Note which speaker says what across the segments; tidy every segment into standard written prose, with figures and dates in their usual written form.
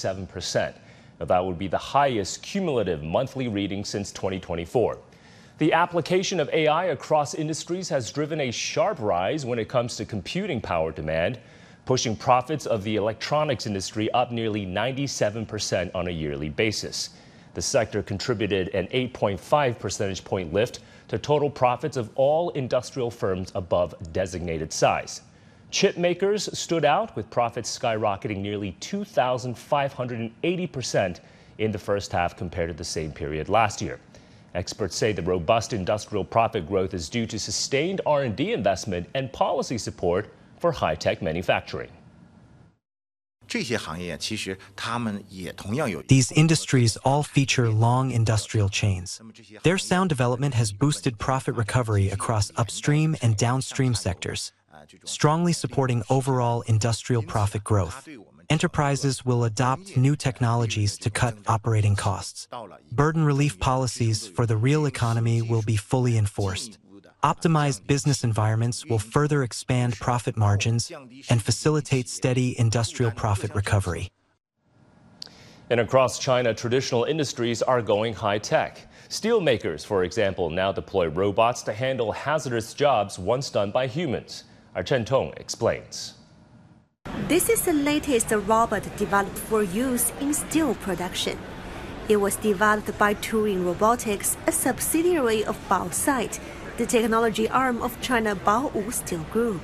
Speaker 1: 97%. Now, that would be the highest cumulative monthly reading since 2024. The application of AI across industries has driven a sharp rise when it comes to computing power demand, pushing profits of the electronics industry up nearly 97% on a yearly basis. The sector contributed an 8.5 percentage point lift to total profits of all industrial firms above designated size. Chip makers stood out, with profits skyrocketing nearly 2,580% in the first half compared to the same period last year. Experts say the robust industrial profit growth is due to sustained R&D investment and policy support for high-tech manufacturing.
Speaker 2: These industries all feature long industrial chains. Their sound development has boosted profit recovery across upstream and downstream sectors, strongly supporting overall industrial profit growth. Enterprises will adopt new technologies to cut operating costs. Burden relief policies for the real economy will be fully enforced. Optimized business environments will further expand profit margins and facilitate steady industrial profit recovery.
Speaker 1: And across China, traditional industries are going high-tech. Steel makers, for example, now deploy robots to handle hazardous jobs once done by humans. Our Chen Tong explains.
Speaker 3: This is the latest robot developed for use in steel production. It was developed by Turing Robotics, a subsidiary of Baosite, the technology arm of China Baowu Steel Group.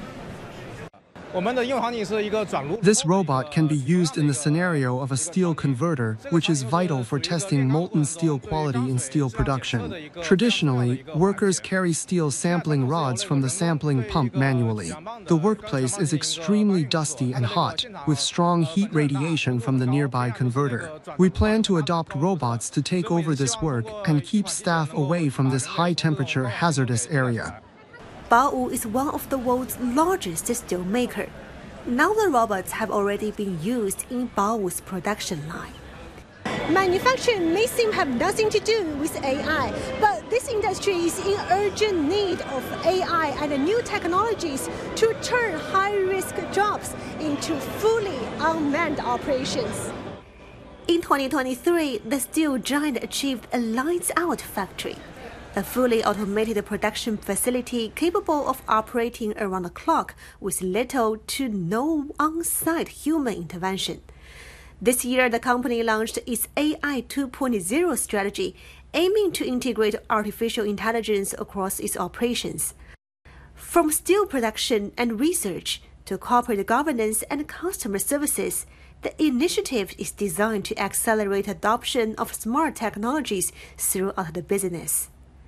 Speaker 4: This robot can be used in the scenario of a steel converter, which is vital for testing molten steel quality in steel production. Traditionally, workers carry steel sampling rods from the sampling pump manually. The workplace is extremely dusty and hot, with strong heat radiation from the nearby converter. We plan to adopt robots to take over this work and keep staff away from this high-temperature, hazardous area.
Speaker 3: Baowu is one of the world's largest steel maker. Now the robots have already been used in Baowu's production line.
Speaker 5: Manufacturing may seem to have nothing to do with AI, but this industry is in urgent need of AI and new technologies to turn high-risk jobs into fully unmanned operations.
Speaker 3: In 2023, the steel giant achieved a lights-out factory, a fully automated production facility capable of operating around the clock with little to no on-site human intervention. This year, the company launched its AI 2.0 strategy, aiming to integrate artificial intelligence across its operations. From steel production and research to corporate governance and customer services, the initiative is designed to accelerate adoption of smart technologies throughout the business.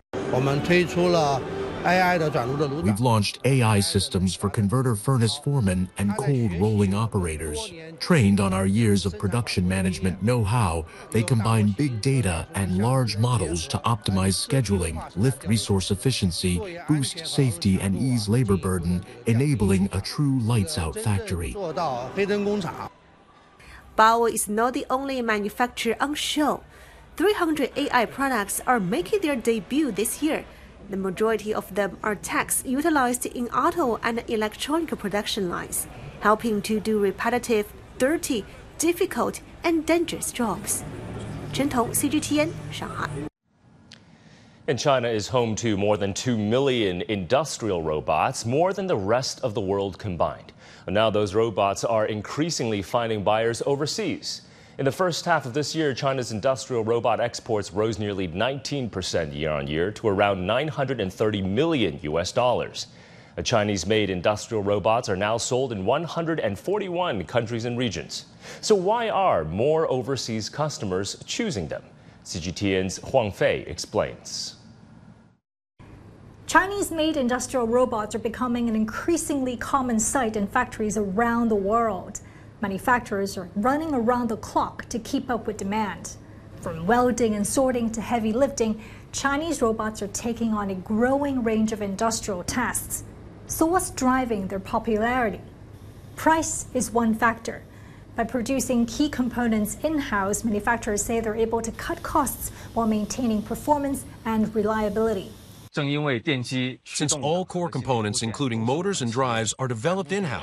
Speaker 6: We've launched AI systems for converter furnace foremen and cold rolling operators. Trained on our years of production management know-how, they combine big data and large models to optimize scheduling, lift resource efficiency, boost safety, and ease labor burden, enabling a true lights-out factory.
Speaker 3: Baowu is not the only manufacturer on show. 300 AI products are making their debut this year. The majority of them are techs utilized in auto and electronic production lines, helping to do repetitive, dirty, difficult, and dangerous jobs. Chen Tong, CGTN, Shanghai.
Speaker 1: And China is home to more than 2 million industrial robots, more than the rest of the world combined. And now those robots are increasingly finding buyers overseas. In the first half of this year, China's industrial robot exports rose nearly 19% year-on-year to around $930 million. The Chinese-made industrial robots are now sold in 141 countries and regions. So why are more overseas customers choosing them? CGTN's Huang Fei explains.
Speaker 7: Chinese-made industrial robots are becoming an increasingly common sight in factories around the world. Manufacturers are running around the clock to keep up with demand. From welding and sorting to heavy lifting, Chinese robots are taking on a growing range of industrial tasks. So what's driving their popularity? Price is one factor. By producing key components in-house, manufacturers say they're able to cut costs while maintaining performance and reliability.
Speaker 8: Since all core components, including motors and drives, are developed in-house,